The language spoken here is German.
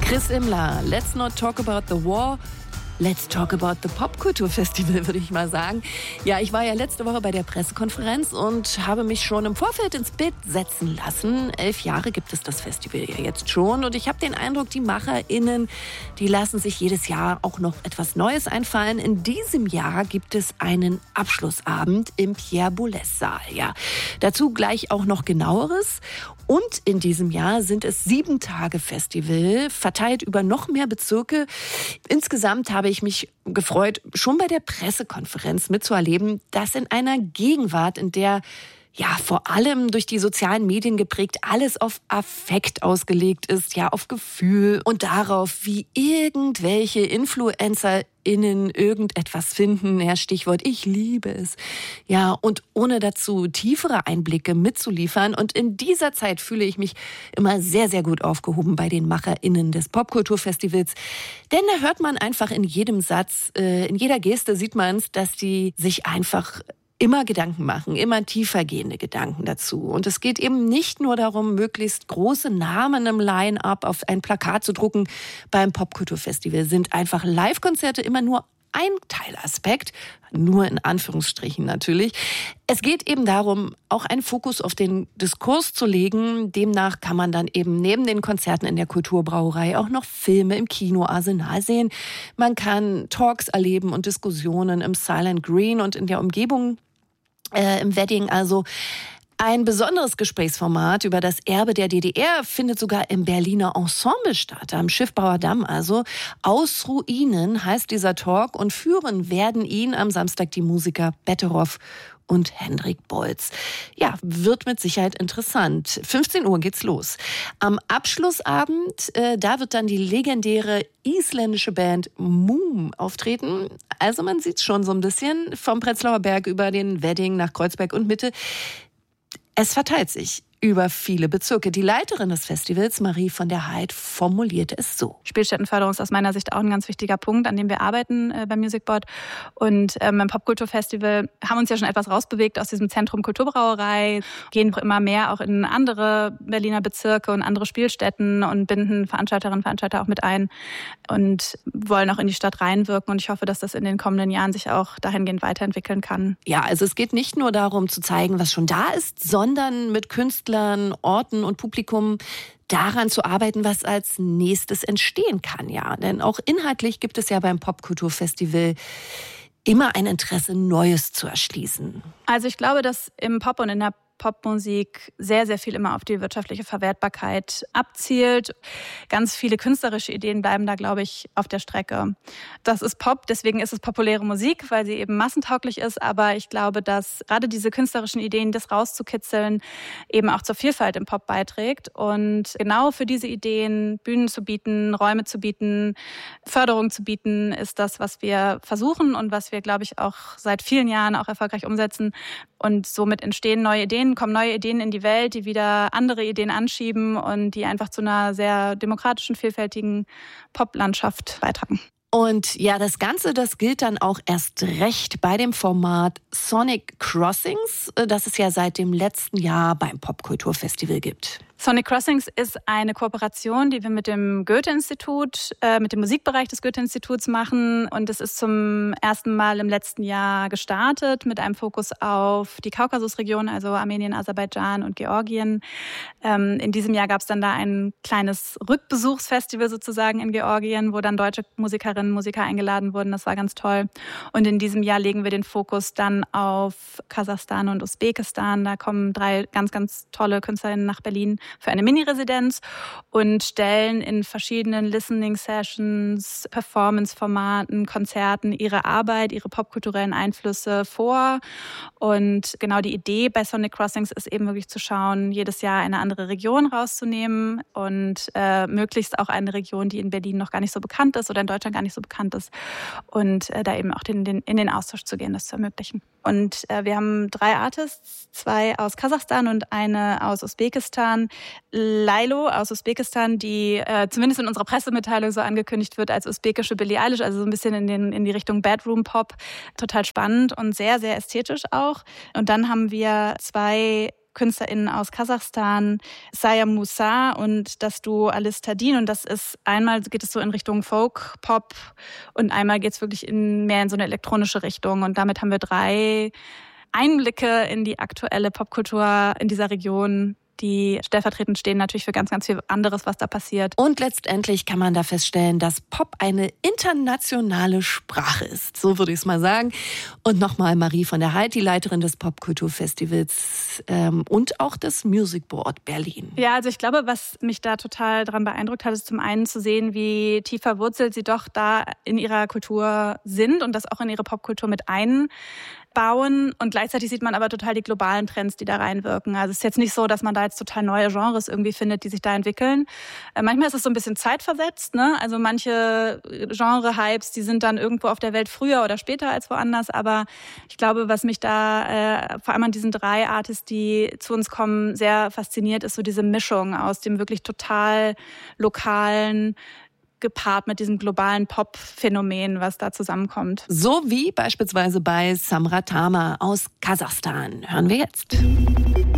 Chris Imler, let's not talk about the war. Let's talk about the Popkulturfestival, würde ich mal sagen. Ja, ich war ja letzte Woche bei der Pressekonferenz und habe mich schon im Vorfeld ins Bild setzen lassen. 11 Jahre gibt es das Festival ja jetzt schon. Und ich habe den Eindruck, die MacherInnen, die lassen sich jedes Jahr auch noch etwas Neues einfallen. In diesem Jahr gibt es einen Abschlussabend im Pierre Boulez-Saal. Ja, dazu gleich auch noch Genaueres. Und in diesem Jahr sind es 7 Tage Festival, verteilt über noch mehr Bezirke. Insgesamt habe ich mich gefreut, schon bei der Pressekonferenz mitzuerleben, dass in einer Gegenwart, in der ja vor allem durch die sozialen Medien geprägt alles auf Affekt ausgelegt ist, ja auf Gefühl und darauf, wie irgendwelche InfluencerInnen irgendetwas finden, ja, Stichwort ich liebe es, ja, und ohne dazu tiefere Einblicke mitzuliefern. Und in dieser Zeit fühle ich mich immer sehr, sehr gut aufgehoben bei den MacherInnen des Popkulturfestivals, denn da hört man einfach in jedem Satz, in jeder Geste sieht man es, dass die sich einfach immer Gedanken machen, immer tiefergehende Gedanken dazu. Und es geht eben nicht nur darum, möglichst große Namen im Line-Up auf ein Plakat zu drucken. Beim Popkulturfestival sind einfach Live-Konzerte immer nur ein Teilaspekt, nur in Anführungsstrichen natürlich. Es geht eben darum, auch einen Fokus auf den Diskurs zu legen. Demnach kann man dann eben neben den Konzerten in der Kulturbrauerei auch noch Filme im Kinoarsenal sehen. Man kann Talks erleben und Diskussionen im Silent Green und in der Umgebung im Wedding. Also ein besonderes Gesprächsformat über das Erbe der DDR findet sogar im Berliner Ensemble statt, am Schiffbauer Damm. Also aus Ruinen heißt dieser Talk und führen werden ihn am Samstag die Musiker Betteroff und Hendrik Bolz. Ja, wird mit Sicherheit interessant. 15 Uhr geht's los. Am Abschlussabend, da wird dann die legendäre isländische Band Moom auftreten. Also man sieht's schon so ein bisschen vom Prenzlauer Berg über den Wedding nach Kreuzberg und Mitte. Es verteilt sich über viele Bezirke. Die Leiterin des Festivals, Marie von der Heid, formulierte es so. Spielstättenförderung ist aus meiner Sicht auch ein ganz wichtiger Punkt, an dem wir arbeiten beim Music Board. Und beim Popkulturfestival haben uns ja schon etwas rausbewegt aus diesem Zentrum Kulturbrauerei, gehen immer mehr auch in andere Berliner Bezirke und andere Spielstätten und binden Veranstalterinnen und Veranstalter auch mit ein und wollen auch in die Stadt reinwirken. Und ich hoffe, dass das in den kommenden Jahren sich auch dahingehend weiterentwickeln kann. Ja, also es geht nicht nur darum zu zeigen, was schon da ist, sondern mit Künstlern, Orten und Publikum daran zu arbeiten, was als nächstes entstehen kann. Ja, denn auch inhaltlich gibt es ja beim Popkulturfestival immer ein Interesse, Neues zu erschließen. Also ich glaube, dass im Pop und in der Popmusik sehr, sehr viel immer auf die wirtschaftliche Verwertbarkeit abzielt. Ganz viele künstlerische Ideen bleiben da, glaube ich, auf der Strecke. Das ist Pop, deswegen ist es populäre Musik, weil sie eben massentauglich ist. Aber ich glaube, dass gerade diese künstlerischen Ideen, das rauszukitzeln, eben auch zur Vielfalt im Pop beiträgt. Und genau für diese Ideen Bühnen zu bieten, Räume zu bieten, Förderung zu bieten, ist das, was wir versuchen und was wir, glaube ich, auch seit vielen Jahren auch erfolgreich umsetzen. Und somit entstehen neue Ideen, kommen neue Ideen in die Welt, die wieder andere Ideen anschieben und die einfach zu einer sehr demokratischen, vielfältigen Poplandschaft beitragen. Und ja, das Ganze, das gilt dann auch erst recht bei dem Format Sonic Crossings, das es ja seit dem letzten Jahr beim Popkulturfestival gibt. Sonic Crossings ist eine Kooperation, die wir mit dem Goethe-Institut, mit dem Musikbereich des Goethe-Instituts machen. Und es ist zum ersten Mal im letzten Jahr gestartet mit einem Fokus auf die Kaukasusregion, also Armenien, Aserbaidschan und Georgien. In diesem Jahr gab es dann da ein kleines Rückbesuchsfestival sozusagen in Georgien, wo dann deutsche Musikerinnen und Musiker eingeladen wurden. Das war ganz toll. Und in diesem Jahr legen wir den Fokus dann auf Kasachstan und Usbekistan. Da kommen 3 ganz, ganz tolle KünstlerInnen nach Berlin für eine Mini-Residenz und stellen in verschiedenen Listening-Sessions, Performance-Formaten, Konzerten ihre Arbeit, ihre popkulturellen Einflüsse vor. Und genau die Idee bei Sonic Crossings ist eben wirklich zu schauen, jedes Jahr eine andere Region rauszunehmen und möglichst auch eine Region, die in Berlin noch gar nicht so bekannt ist oder in Deutschland gar nicht so bekannt ist und da eben auch in den Austausch zu gehen, das zu ermöglichen. Und wir haben 3 Artists, 2 aus Kasachstan und eine aus Usbekistan. Lailo aus Usbekistan, die zumindest in unserer Pressemitteilung so angekündigt wird als usbekische Billie Eilish, also so ein bisschen in die Richtung Bedroom Pop. Total spannend und sehr, sehr ästhetisch auch. Und dann haben wir 2 KünstlerInnen aus Kasachstan, Sayam Musa und das Duo Alice Tadin. Und das ist, einmal geht es so in Richtung Folk, Pop und einmal geht es wirklich mehr in so eine elektronische Richtung. Und damit haben wir 3 Einblicke in die aktuelle Popkultur in dieser Region, die stellvertretend stehen natürlich für ganz, ganz viel anderes, was da passiert. Und letztendlich kann man da feststellen, dass Pop eine internationale Sprache ist. So würde ich es mal sagen. Und nochmal Marie von der Heid, die Leiterin des Popkulturfestivals und auch des Music Board Berlin. Ja, also ich glaube, was mich da total daran beeindruckt hat, ist zum einen zu sehen, wie tief verwurzelt sie doch da in ihrer Kultur sind und das auch in ihre Popkultur mit einbauen. Und gleichzeitig sieht man aber total die globalen Trends, die da reinwirken. Also es ist jetzt nicht so, dass man da jetzt total neue Genres irgendwie findet, die sich da entwickeln. Manchmal ist es so ein bisschen zeitversetzt, ne? Also manche Genre-Hypes, die sind dann irgendwo auf der Welt früher oder später als woanders. Aber ich glaube, was mich da vor allem an diesen 3 Artists, die zu uns kommen, sehr fasziniert, ist so diese Mischung aus dem wirklich total lokalen, gepaart mit diesem globalen Pop-Phänomen, was da zusammenkommt. So wie beispielsweise bei Samra Tama aus Kasachstan. Hören wir jetzt.